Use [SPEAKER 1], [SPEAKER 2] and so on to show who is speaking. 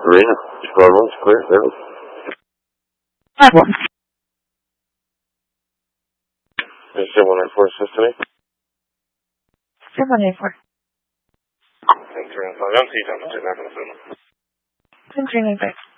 [SPEAKER 1] Arena, 12 rooms, clear, service. 7194 System.
[SPEAKER 2] 7194.
[SPEAKER 1] Thanks for info. I'm season.
[SPEAKER 2] 2395.